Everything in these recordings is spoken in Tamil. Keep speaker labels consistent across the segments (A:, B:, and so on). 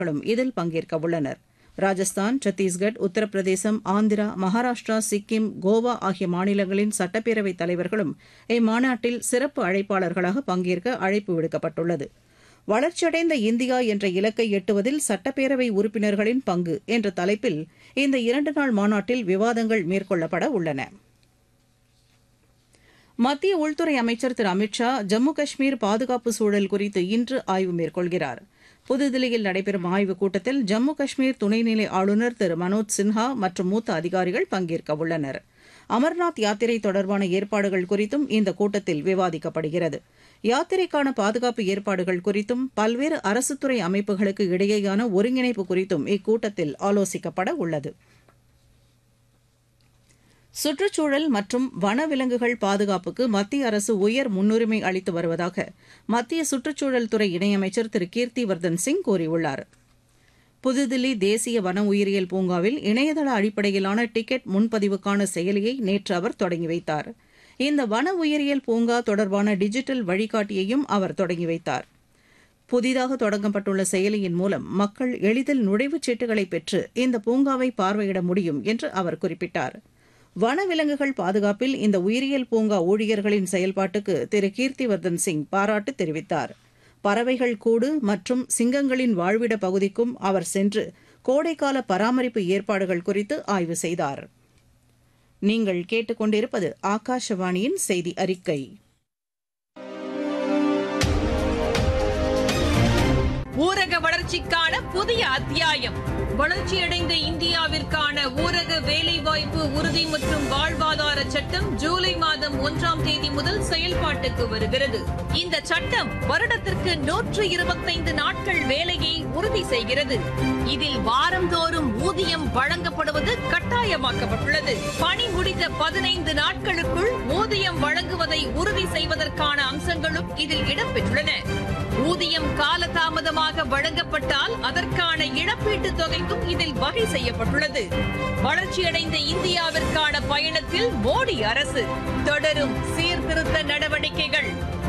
A: தலைவர்களும் இதில் பங்கேற்க உள்ளனர். ராஜஸ்தான், சத்தீஸ்கர், உத்தரப்பிரதேசம், ஆந்திரா, மகாராஷ்டிரா, சிக்கிம், கோவா ஆகிய மாநிலங்களின் சட்டப்பேரவைத் தலைவர்களும் இம்மாநாட்டில் சிறப்பு அழைப்பாளர்களாக பங்கேற்க அழைப்பு விடுக்கப்பட்டுள்ளது. வளர்ச்சியடைந்த இந்தியா என்ற இலக்கை எட்டுவதில் சட்டப்பேரவை உறுப்பினர்களின் பங்கு என்ற தலைப்பில் இந்த 2 நாள் மாநாட்டில் விவாதங்கள் மேற்கொள்ளப்பட உள்ளன. மத்திய உள்துறை அமைச்சர் திரு அமித் ஷா ஜம்மு காஷ்மீர் பாதுகாப்பு சூழல் குறித்து இன்று ஆய்வு மேற்கொள்கிறார். புதுதில்லியில் நடைபெறும் ஆய்வுக் கூட்டத்தில் ஜம்மு காஷ்மீர் துணைநிலை ஆளுநர் திரு மனோஜ் சின்ஹா மற்றும் மூத்த அதிகாரிகள் பங்கேற்க உள்ளனர். அமர்நாத் யாத்திரை தொடர்பான ஏற்பாடுகள் குறித்தும் இந்த கூட்டத்தில் விவாதிக்கப்படுகிறது. யாத்திரைக்கான பாதுகாப்பு ஏற்பாடுகள் குறித்தும் பல்வேறு அரசுத்துறை அமைப்புகளுக்கு இடையேயான ஒருங்கிணைப்பு குறித்தும் இக்கூட்டத்தில் ஆலோசிக்கப்பட உள்ளது. சுற்றுச்சூழல் மற்றும் வனவிலங்குகள் பாதுகாப்புக்கு மத்திய அரசு உயர் முன்னுரிமை அளித்து வருவதாக மத்திய சுற்றுச்சூழல் துறை இணையமைச்சர் திரு கீர்த்திவர்தன் சிங் கூறியுள்ளார். புதுதில்லி தேசிய வன உயிரியல் பூங்காவில் இணையதள அடிப்படையிலான டிக்கெட் முன்பதிவுக்கான செயலியை நேற்று அவர் தொடங்கி வைத்தார். இந்த வன உயிரியல் பூங்கா தொடர்பான டிஜிட்டல் வழிகாட்டியையும் அவர் தொடங்கி வைத்தார். புதிதாக தொடங்கப்பட்டுள்ள செயலியின் மூலம் மக்கள் எளிதில் நுழைவுச் சீட்டுகளை பெற்று இந்த பூங்காவை பார்வையிட முடியும் என்று அவர் குறிப்பிட்டார். வனவிலங்குகள் பாதுகாப்பில் இந்த உயிரியல் பூங்கா ஊழியர்களின் செயல்பாட்டுக்கு திரு கீர்த்திவர்தன் சிங் பாராட்டு தெரிவித்தார். பறவைகள் கூடு மற்றும் சிங்கங்களின் வாழ்விட பகுதிக்கும் அவர் சென்று கோடைக்கால பராமரிப்பு ஏற்பாடுகள் குறித்து ஆய்வு செய்தார். நீங்கள் கேட்டுக்கொண்டிருப்பது ஆகாஷவாணியின் செய்தி அறிக்கை.
B: ஊரக வளர்ச்சிக்கான புதிய அத்தியாயம். வளர்ச்சியடைந்த இந்தியாவிற்கான ஊரக வேலைவாய்ப்பு உறுதி மற்றும் வாழ்வாதார சட்டம் ஜூலை மாதம் 1ஆம் தேதி முதல் செயல்பாட்டுக்கு வருகிறது. இந்த சட்டம் வருடத்திற்கு 125 நாட்கள் வேலையை உறுதி செய்கிறது. இதில் வாரந்தோறும் ஊதியம் வழங்கப்படுவது கட்டாயமாக்கப்பட்டுள்ளது. பணி முடிந்த 15 நாட்களுக்குள் ஊதியம் வழங்குவதை உறுதி செய்வதற்கான அம்சங்களும் இதில் இடம்பெற்றுள்ளன. ஊதியம் காலதாமதமாக வழங்கப்பட்டால் அதற்கான இழப்பீட்டுத் தொகைக்கும் இதில் வகை செய்யப்பட்டுள்ளது. வளர்ச்சியடைந்த இந்தியாவிற்கான பயணத்தில் மோடி அரசு தொடரும் சீர்திருத்த நடவடிக்கைகள்.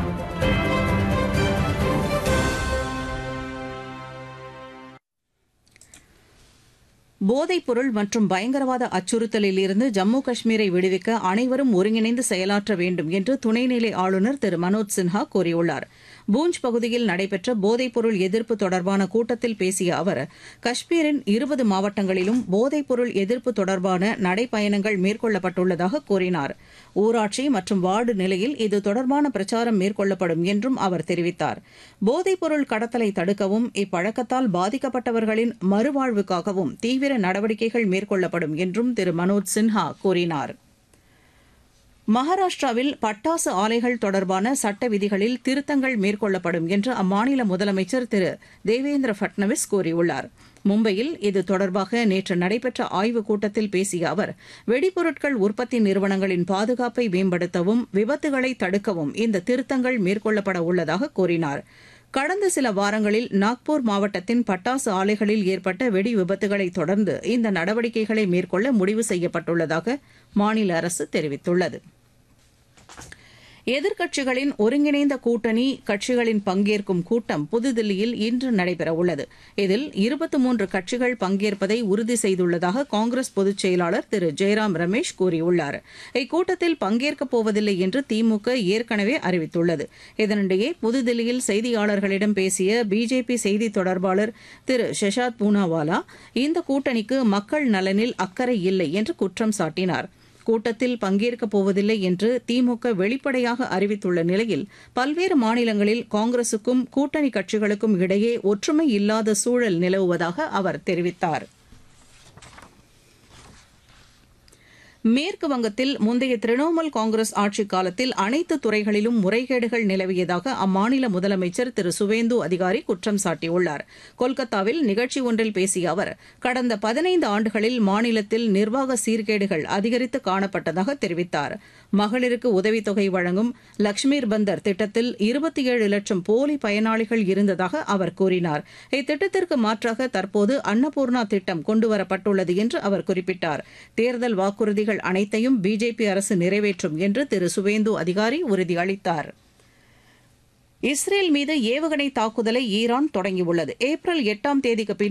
A: போதைப்பொருள் மற்றும் பயங்கரவாத அச்சுறுத்தலில் இருந்து ஜம்மு காஷ்மீரை விடுவிக்க அனைவரும் ஒருங்கிணைந்து செயலாற்ற வேண்டும் என்று துணைநிலை ஆளுநர் திரு மனோஜ் சின்ஹா கூறியுள்ளார். பூஞ்ச் பகுதியில் நடைபெற்ற போதைப்பொருள் எதிர்ப்பு தொடர்பான கூட்டத்தில் பேசிய அவர், காஷ்மீரின் 20 மாவட்டங்களிலும் போதைப்பொருள் எதிர்ப்பு தொடர்பான நடைப்பயணங்கள் மேற்கொள்ளப்பட்டுள்ளதாக கூறினார். ஊராட்சி மற்றும் வார்டு நிலையில் இது தொடர்பான பிரச்சாரம் மேற்கொள்ளப்படும் என்றும் அவர் தெரிவித்தார். போதைப்பொருள் கடத்தலை தடுக்கவும் இப்பழக்கத்தால் பாதிக்கப்பட்டவர்களின் மறுவாழ்வுக்காகவும் தீவிர நடவடிக்கைகள் மேற்கொள்ளப்படும் என்றும் திரு மனோஜ் சின்ஹா கூறினார். மகாராஷ்டிராவில் பட்டாசு ஆலைகள் தொடர்பான சட்ட விதிகளில் திருத்தங்கள் மேற்கொள்ளப்படும் என்று அம்மாநில முதலமைச்சர் திரு தேவேந்திர பட்னவிஸ் கூறியுள்ளார். மும்பையில் இது தொடர்பாக நேற்று நடைபெற்ற ஆய்வுக் கூட்டத்தில் பேசிய அவர், வெடிபொருட்கள் உற்பத்தி நிறுவனங்களின் பாதுகாப்பை மேம்படுத்தவும் விபத்துகளை தடுக்கவும் இந்த திருத்தங்கள் மேற்கொள்ளப்பட உள்ளதாக கூறினார். கடந்த சில வாரங்களில் நாக்பூர் மாவட்டத்தின் பட்டாசு ஆலைகளில் ஏற்பட்ட வெடி விபத்துகளை தொடர்ந்து இந்த நடவடிக்கைகளை மேற்கொள்ள முடிவு செய்யப்பட்டுள்ளதாக மாநில அரசு தெரிவித்துள்ளது. எதிர்க்கட்சிகளின் ஒருங்கிணைந்த கூட்டணி கட்சிகளின் பங்கேற்கும் கூட்டம் புதுதில்லியில் இன்று நடைபெறவுள்ளது. இதில் 23 கட்சிகள் பங்கேற்பதை உறுதி செய்துள்ளதாக காங்கிரஸ் பொதுச் செயலாளர் திரு ஜெயராம் ரமேஷ் கூறியுள்ளார். இக்கூட்டத்தில் பங்கேற்கப் போவதில்லை என்று திமுக ஏற்கனவே அறிவித்துள்ளது. இதனிடையே புதுதில்லியில் செய்தியாளர்களிடம் பேசிய பிஜேபி செய்தி தொடர்பாளர் திரு ஷஷாத் பூனாவாலா, இந்த கூட்டணிக்கு மக்கள் நலனில் அக்கறை இல்லை என்று குற்றம் சாட்டினார். கூட்டத்தில் பங்கேற்கப் போவதில்லை என்று திமுக வெளிப்படையாக அறிவித்துள்ள நிலையில் பல்வேறு மாநிலங்களில் காங்கிரசுக்கும் கூட்டணி கட்சிகளுக்கும் இடையே ஒற்றுமை இல்லாத சூழல் நிலவுவதாக அவர் தெரிவித்தார். மேற்கு வங்கத்தில் முந்தைய திரிணாமுல் காங்கிரஸ் ஆட்சிக் காலத்தில் அனைத்து துறைகளிலும் முறைகேடுகள் நிலவியதாக அம்மாநில முதலமைச்சர் திரு சுவேந்து அதிகாரி குற்றம் சாட்டியுள்ளார். கொல்கத்தாவில் நிகழ்ச்சி ஒன்றில் பேசிய அவர், கடந்த 15 ஆண்டுகளில் மாநிலத்தில் நிர்வாக சீர்கேடுகள் அதிகரித்து காணப்பட்டதாக தெரிவித்தார். மகளிருக்கு உதவித்தொகை வழங்கும் லக்ஷ்மீர் பந்தர் திட்டத்தில் 27 லட்சம் போலி பயனாளிகள் இருந்ததாக அவர் கூறினார். இத்திட்டத்திற்கு மாற்றாக தற்போது அன்னபூர்ணா திட்டம் கொண்டுவரப்பட்டுள்ளது என்று அவர் குறிப்பிட்டார். தேர்தல் வாக்குறுதிகள் அனைத்தையும் பிஜேபி அரசு நிறைவேற்றும் என்று திரு சுவேந்து அதிகாரி உறுதியளித்தார். இஸ்ரேல் மீது ஏவுகணை தாக்குதலை ஈரான் தொடங்கியுள்ளது. ஏப்ரல் 8ஆம் தேதிக்கு பின்